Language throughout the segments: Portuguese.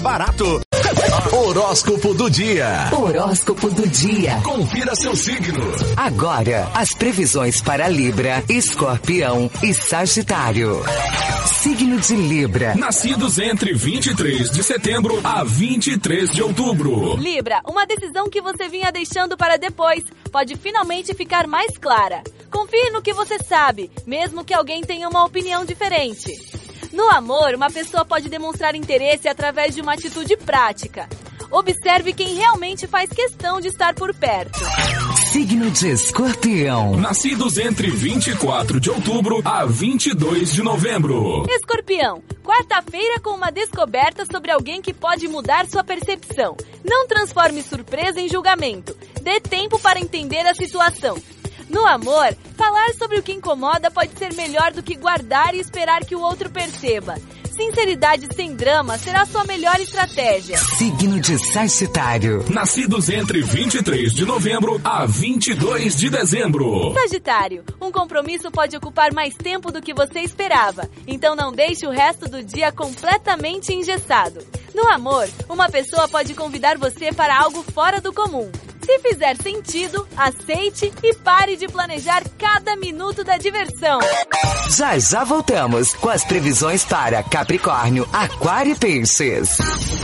barato. Horóscopo do dia. Horóscopo do dia. Confira seu signo. Agora, as previsões para Libra, Escorpião e Sagitário. Signo de Libra. Nascidos entre 23 de setembro a 23 de outubro. Libra, uma decisão que você vinha deixando para depois pode finalmente ficar mais clara. Confie no que você sabe, mesmo que alguém tenha uma opinião diferente. No amor, uma pessoa pode demonstrar interesse através de uma atitude prática. Observe quem realmente faz questão de estar por perto. Signo de Escorpião. Nascidos entre 24 de outubro a 22 de novembro. Escorpião, quarta-feira com uma descoberta sobre alguém que pode mudar sua percepção. Não transforme surpresa em julgamento. Dê tempo para entender a situação. No amor, falar sobre o que incomoda pode ser melhor do que guardar e esperar que o outro perceba. Sinceridade sem drama será sua melhor estratégia. Signo de Sagitário. Nascidos entre 23 de novembro a 22 de dezembro. Sagitário, um compromisso pode ocupar mais tempo do que você esperava, então não deixe o resto do dia completamente engessado. No amor, uma pessoa pode convidar você para algo fora do comum. Se fizer sentido, aceite e pare de planejar cada minuto da diversão. Já voltamos com as previsões para Capricórnio, Aquário e Peixes.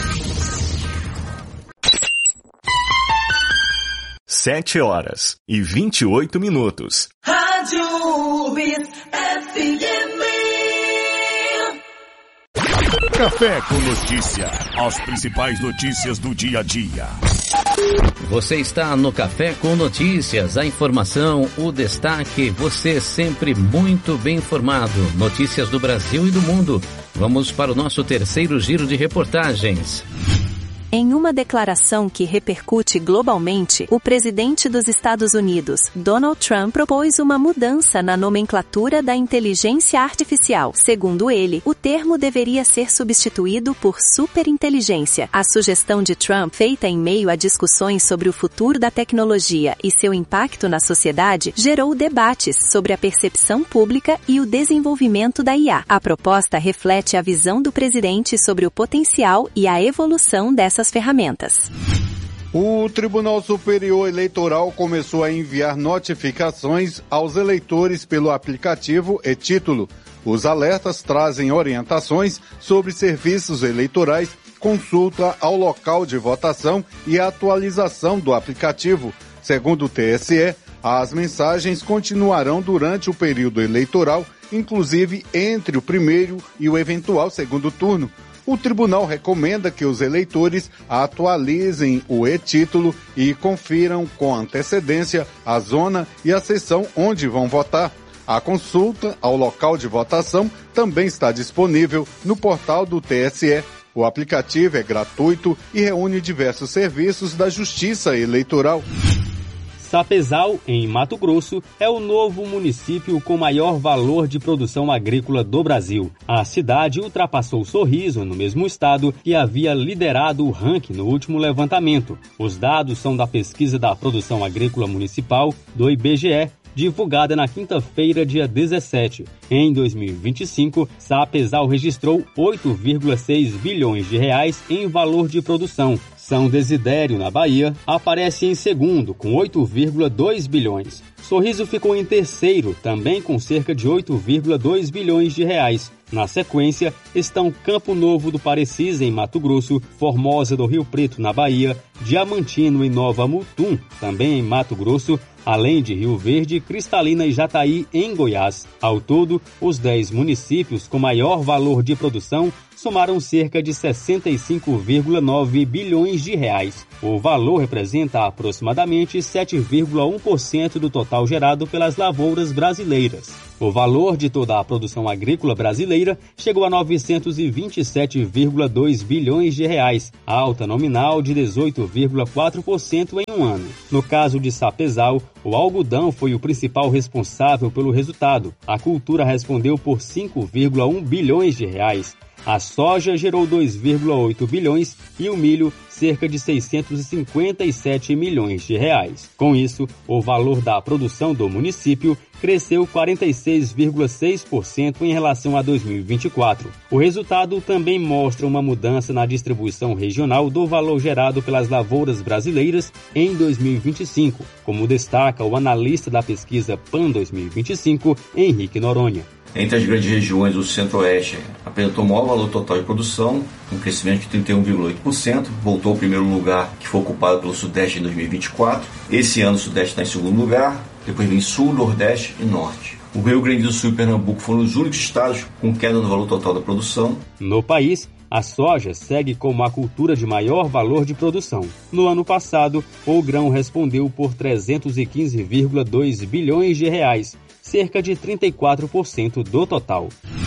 7h28. Rádio UBS FM. Café com notícia. As principais notícias do dia a dia. Você está no Café com Notícias, a informação, o destaque, você sempre muito bem informado. Notícias do Brasil e do mundo. Vamos para o nosso terceiro giro de reportagens. Em uma declaração que repercute globalmente, o presidente dos Estados Unidos, Donald Trump, propôs uma mudança na nomenclatura da inteligência artificial. Segundo ele, o termo deveria ser substituído por superinteligência. A sugestão de Trump, feita em meio a discussões sobre o futuro da tecnologia e seu impacto na sociedade, gerou debates sobre a percepção pública e o desenvolvimento da IA. A proposta reflete a visão do presidente sobre o potencial e a evolução dessas ferramentas. O Tribunal Superior Eleitoral começou a enviar notificações aos eleitores pelo aplicativo e-Título. Os alertas trazem orientações sobre serviços eleitorais, consulta ao local de votação e atualização do aplicativo. Segundo o TSE, as mensagens continuarão durante o período eleitoral, inclusive entre o primeiro e o eventual segundo turno. O tribunal recomenda que os eleitores atualizem o e-Título e confiram com antecedência a zona e a seção onde vão votar. A consulta ao local de votação também está disponível no portal do TSE. O aplicativo é gratuito e reúne diversos serviços da Justiça Eleitoral. Sapezal, em Mato Grosso, é o novo município com maior valor de produção agrícola do Brasil. A cidade ultrapassou Sorriso, no mesmo estado, que havia liderado o ranking no último levantamento. Os dados são da pesquisa da produção agrícola municipal do IBGE, divulgada na quinta-feira, dia 17. Em 2025, Sapezal registrou 8,6 bilhões de reais em valor de produção. São Desidério, na Bahia, aparece em segundo, com 8,2 bilhões. Sorriso ficou em terceiro, também com cerca de 8,2 bilhões de reais. Na sequência, estão Campo Novo do Parecis, em Mato Grosso, Formosa do Rio Preto, na Bahia, Diamantino e Nova Mutum, também em Mato Grosso, além de Rio Verde, Cristalina e Jataí, em Goiás. Ao todo, os 10 municípios com maior valor de produção somaram cerca de 65,9 bilhões de reais. O valor representa aproximadamente 7,1% do total gerado pelas lavouras brasileiras. O valor de toda a produção agrícola brasileira chegou a 927,2 bilhões de reais, alta nominal de 18,4% em um ano. No caso de Sapezal, o algodão foi o principal responsável pelo resultado. A cultura respondeu por 5,1 bilhões de reais. A soja gerou 2,8 bilhões e o milho cerca de 657 milhões de reais. Com isso, o valor da produção do município cresceu 46,6% em relação a 2024. O resultado também mostra uma mudança na distribuição regional do valor gerado pelas lavouras brasileiras em 2025, como destaca o analista da pesquisa PAN 2025, Henrique Noronha. Entre as grandes regiões, o Centro-Oeste apresentou maior valor total de produção, um crescimento de 31,8%, voltou ao primeiro lugar, que foi ocupado pelo Sudeste em 2024. Esse ano o Sudeste está em segundo lugar, depois vem Sul, Nordeste e Norte. O Rio Grande do Sul e Pernambuco foram os únicos estados com queda no valor total da produção. No país, a soja segue como a cultura de maior valor de produção. No ano passado, o grão respondeu por 315,2 bilhões de reais, cerca de 34% do total.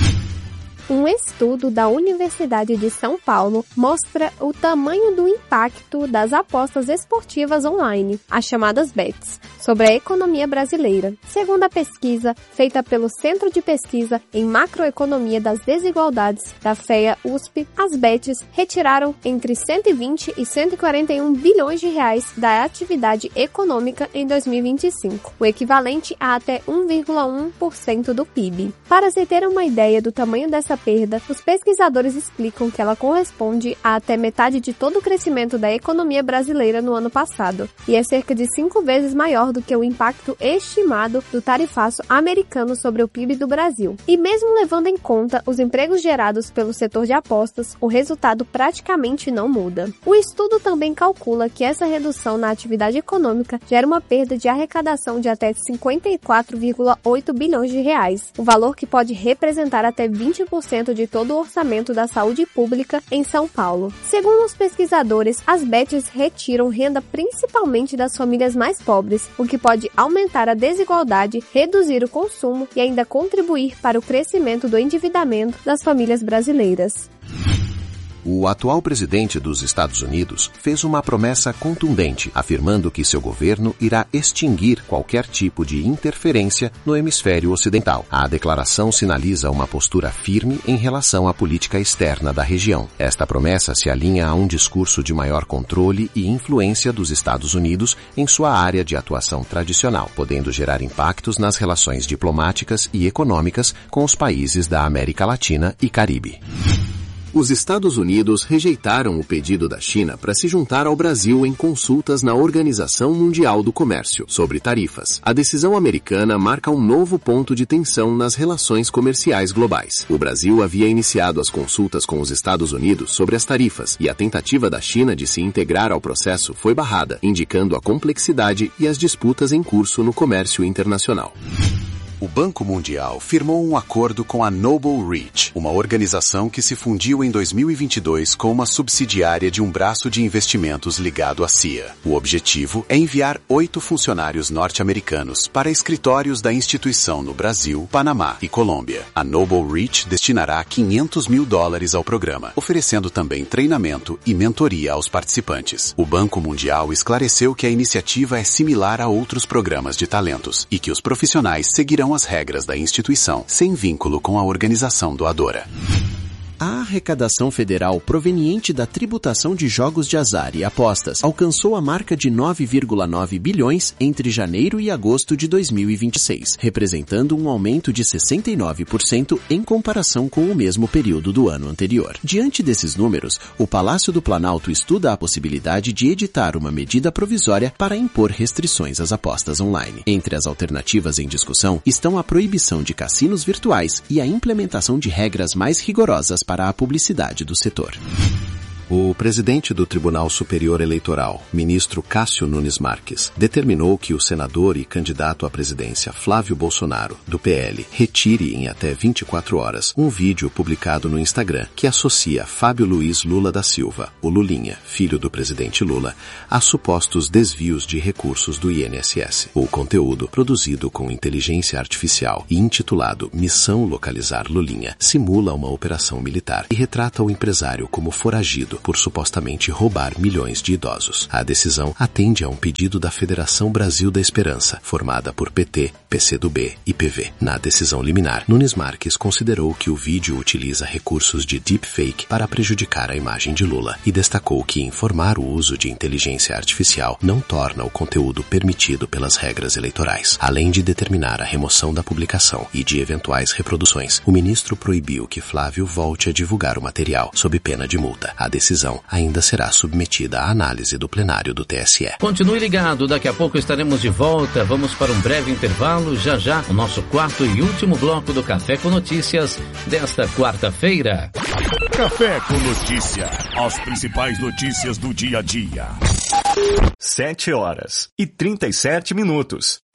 Um estudo da Universidade de São Paulo mostra o tamanho do impacto das apostas esportivas online, as chamadas bets, sobre a economia brasileira. Segundo a pesquisa feita pelo Centro de Pesquisa em Macroeconomia das Desigualdades da FEA-USP, as bets retiraram entre 120 e 141 bilhões de reais da atividade econômica em 2025, o equivalente a até 1,1% do PIB. Para se ter uma ideia do tamanho dessa perda, os pesquisadores explicam que ela corresponde a até metade de todo o crescimento da economia brasileira no ano passado, e é cerca de 5 vezes maior do que o impacto estimado do tarifaço americano sobre o PIB do Brasil. E mesmo levando em conta os empregos gerados pelo setor de apostas, o resultado praticamente não muda. O estudo também calcula que essa redução na atividade econômica gera uma perda de arrecadação de até 54,8 bilhões de reais, o valor que pode representar até 20% de todo o orçamento da saúde pública em São Paulo. Segundo os pesquisadores, as bets retiram renda principalmente das famílias mais pobres, o que pode aumentar a desigualdade, reduzir o consumo e ainda contribuir para o crescimento do endividamento das famílias brasileiras. O atual presidente dos Estados Unidos fez uma promessa contundente, afirmando que seu governo irá extinguir qualquer tipo de interferência no hemisfério ocidental. A declaração sinaliza uma postura firme em relação à política externa da região. Esta promessa se alinha a um discurso de maior controle e influência dos Estados Unidos em sua área de atuação tradicional, podendo gerar impactos nas relações diplomáticas e econômicas com os países da América Latina e Caribe. Os Estados Unidos rejeitaram o pedido da China para se juntar ao Brasil em consultas na Organização Mundial do Comércio sobre tarifas. A decisão americana marca um novo ponto de tensão nas relações comerciais globais. O Brasil havia iniciado as consultas com os Estados Unidos sobre as tarifas e a tentativa da China de se integrar ao processo foi barrada, indicando a complexidade e as disputas em curso no comércio internacional. O Banco Mundial firmou um acordo com a Noble Reach, uma organização que se fundiu em 2022 com uma subsidiária de um braço de investimentos ligado à CIA. O objetivo é enviar 8 funcionários norte-americanos para escritórios da instituição no Brasil, Panamá e Colômbia. A Noble Reach destinará $500 mil ao programa, oferecendo também treinamento e mentoria aos participantes. O Banco Mundial esclareceu que a iniciativa é similar a outros programas de talentos e que os profissionais seguirão as regras da instituição, sem vínculo com a organização doadora. A arrecadação federal proveniente da tributação de jogos de azar e apostas alcançou a marca de 9,9 bilhões entre janeiro e agosto de 2026, representando um aumento de 69% em comparação com o mesmo período do ano anterior. Diante desses números, o Palácio do Planalto estuda a possibilidade de editar uma medida provisória para impor restrições às apostas online. Entre as alternativas em discussão estão a proibição de cassinos virtuais e a implementação de regras mais rigorosas para a publicidade do setor. O presidente do Tribunal Superior Eleitoral, ministro Cássio Nunes Marques, determinou que o senador e candidato à presidência Flávio Bolsonaro, do PL, retire em até 24 horas um vídeo publicado no Instagram que associa Fábio Luiz Lula da Silva, o Lulinha, filho do presidente Lula, a supostos desvios de recursos do INSS. O conteúdo, produzido com inteligência artificial e intitulado Missão Localizar Lulinha, simula uma operação militar e retrata o empresário como foragido detido por supostamente roubar milhões de idosos. A decisão atende a um pedido da Federação Brasil da Esperança, formada por PT, PCdoB e PV. Na decisão liminar, Nunes Marques considerou que o vídeo utiliza recursos de deepfake para prejudicar a imagem de Lula e destacou que informar o uso de inteligência artificial não torna o conteúdo permitido pelas regras eleitorais. Além de determinar a remoção da publicação e de eventuais reproduções, o ministro proibiu que Flávio volte a divulgar o material, sob pena de multa. A decisão ainda será submetida à análise do plenário do TSE. Continue ligado, daqui a pouco estaremos de volta. Vamos para um breve intervalo. Já, o nosso quarto e último bloco do Café com Notícias desta quarta-feira. Café com Notícia. As principais notícias do dia a dia. 7h37.